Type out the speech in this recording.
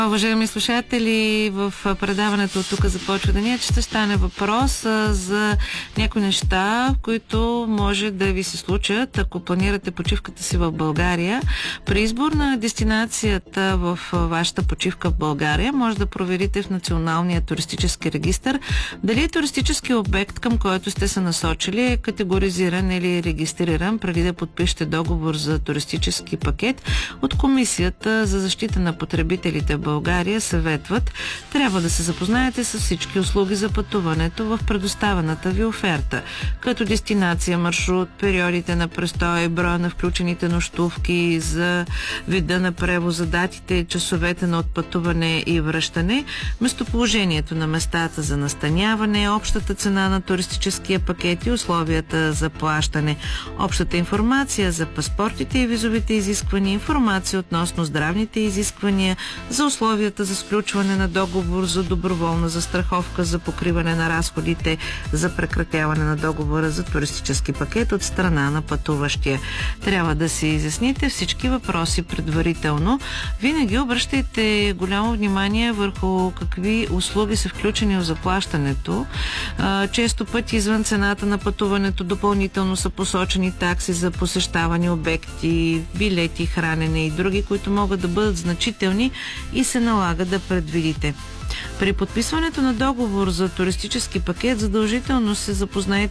Уважаеми слушатели, в предаването от тук започва деня, че ще стане въпрос за някои неща, които може да ви се случат, ако планирате почивката си в България. При избор на дестинацията в вашата почивка в България може да проверите в Националния туристически регистър дали туристически обект, към който сте се насочили, е категоризиран или регистриран преди да подпишете договор за туристически пакет. От Комисията за защита на потребителите в България съветват, трябва да се запознаете с всички услуги за пътуването в предоставената ви оферта, като дестинация, маршрут, периодите на престой, броя на включените нощувки, за вида на превоза, датите, часовете на отпътуване и връщане, местоположението на местата за настаняване, общата цена на туристическия пакет и условията за плащане, общата информация за паспортите и визовите изисквания, информация относно здравните изисквания, за условията за сключване на договор за доброволна застраховка за покриване на разходите за прекратяване на договора за туристически пакет от страна на пътуващия. Трябва да си изясните всички въпроси предварително. Винаги обръщайте голямо внимание върху какви услуги са включени в заплащането. Често пъти извън цената на пътуването допълнително са посочени такси за посещавани обекти, билети, хранене и други, които могат да бъдат значителни и се налага да предвидите. При подписването на договор за туристически пакет задължително се запознайте